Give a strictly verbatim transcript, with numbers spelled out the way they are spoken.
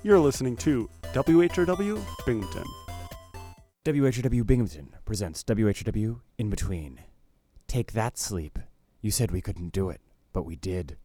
You're listening to W H R W Binghamton. W H R W Binghamton presents W H R W In Between. Take that, sleep. You said we couldn't do it, but we did.